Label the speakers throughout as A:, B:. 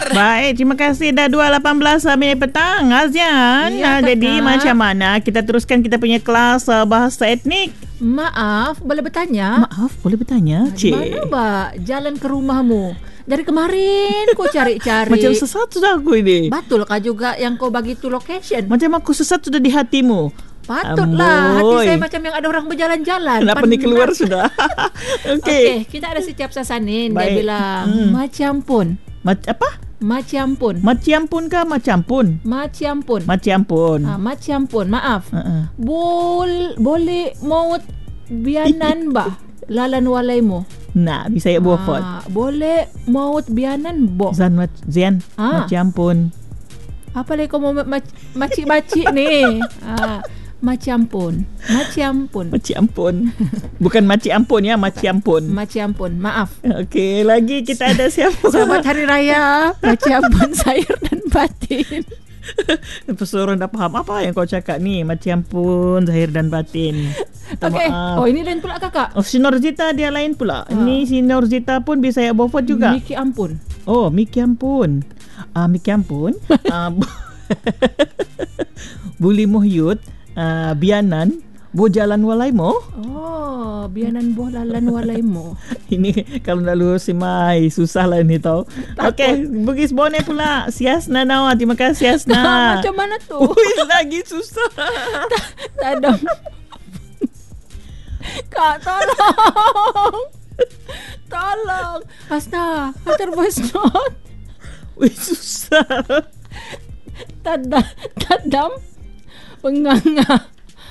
A: Baik, terima kasih. Dah 2.18 minit petang, Azian. Jadi macam mana kita teruskan kita punya kelas bahasa etnik?
B: Maaf, boleh bertanya?
A: Cik.
B: Mana Mbak jalan ke rumahmu? Dari kemarin kau cari-cari.
A: Macam sesat sudah aku ini.
B: Betulkah juga yang kau bagi tu location?
A: Macam aku sesat sudah di hatimu.
B: Patutlah. Hati saya macam yang ada orang berjalan-jalan.
A: Kenapa ni keluar sudah?
B: Okey, kita ada si Cap Sasanin. Dia bilang macam pun.
A: Apa?
B: Macam pun.
A: Macam pun kah macam pun?
B: Macam pun.
A: Macam pun.
B: Maaf. Boleh maut bianan bah lalan walaimu.
A: Nah, bisa ya bofot.
B: Boleh maut bianan bo.
A: Zian. Macam pun.
B: Apa lagi kau mau macik-macik ni? Macam pun.
A: Bukan macik ampun ya, macam pun.
B: Maaf.
A: Okey, lagi kita ada siapa?
B: Selamat Hari Raya. Macam pun zahir dan batin.
A: Orang dah faham apa yang kau cakap ni. Macam pun zahir dan batin.
B: Okey. Oh, ini lain pula kakak.
A: Oh, si Norzita dia lain pula. Ni si Norzita pun bisa ya bofot juga.
B: Miki ampun.
A: Oh, Miki ampun. Miki ampun. Buli Muhyut. Bianan Bo jalan walaimo.
B: Oh, bianan bo lalan walaimo.
A: Ini kalau nak lulus si Mai susah lah ni tau. Okey, Bugis Bone pula. Siasna Nawa. Terima kasih Siasna.
B: Macam mana tu?
A: Lagi susah.
B: Tadam. Kak, tolong. Hasna, hantar voice note.
A: Susah.
B: Tadam. Penganga.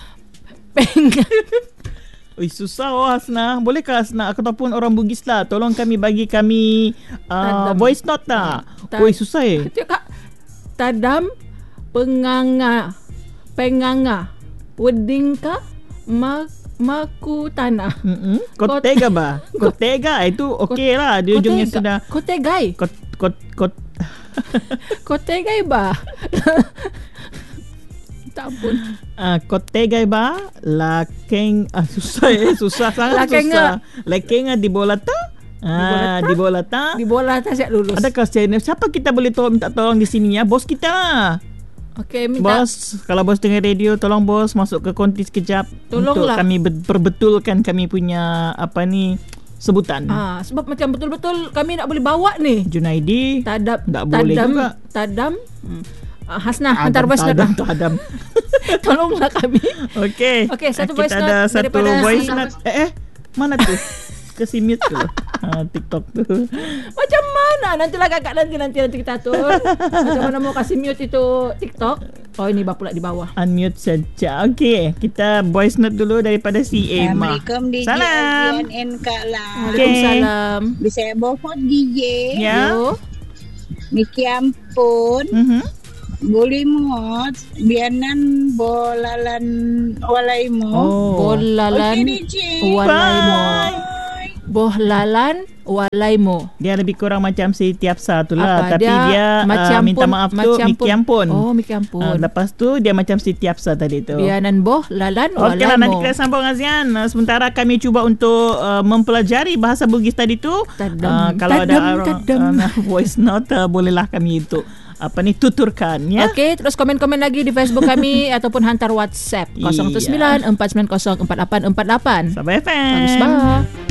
A: Susah Hasna. Bolehkah Hasna ataupun orang Bugis lah, tolong bagi kami voice note tak? Susah
B: Cakap tadam penganga wedingka maku tanah.
A: Kotega ba? Kotega itu okey lah. Di ujungnya sudah
B: kotegai. Kotegai ba? Tampun.
A: Kotegai ba? Lakeng susah sangat susah. Lakeng di bolata? Di bolata
B: siap lulus.
A: Adakah siapa kita boleh minta tolong di sini ya? Bos kita.
B: Okey, minta.
A: Bos, kalau bos dengar radio, tolong bos masuk ke konti sekejap.
B: Tolonglah.
A: Untuk kami perbetulkan kami punya sebutan.
B: Sebab macam betul-betul kami nak boleh bawa ni.
A: Junaidi.
B: Tak
A: boleh juga.
B: Tadam. Hasna, hantar voice note.
A: Tadam.
B: Tolonglah kami.
A: Okey.
B: Satu voice note.
A: Kita ada satu voice note. Mana tu? Kasi mute tu. TikTok tu.
B: Macam mana? Nantilah kakak nanti kita atur. Macam mana mau kasih mute itu TikTok? Oh, ini pula di bawah.
A: Unmute saja. Okey, kita voice note dulu daripada si Emma.
C: Assalamualaikum DJ
A: Salam.
C: Azian and Kak Lah.
B: Waalaikumsalam.
C: Bisa bofot DJ.
A: Ya.
C: Miki ampun. Boleh muat bianan bolalan walaimu.
B: Bolalan walaimu. Bohlalan walaimu.
A: Dia lebih kurang macam si Tiapsa tu lah. Tapi dia minta maaf tu Miki ampun.
B: Oh, Miki ampun.
A: Lepas tu dia macam si Tiapsa tadi tu.
B: Bianan bohlalan walaimu.
A: Okey lah, nanti kita sambung Azian. Sementara kami cuba untuk mempelajari bahasa Bugis tadi tu. Kalau ada voice note, bolehlah kami itu tuturkan ya.
B: Okey, terus komen-komen lagi di Facebook kami ataupun hantar WhatsApp 019 490 4848.
A: Sabah FM.
B: Bagus bah.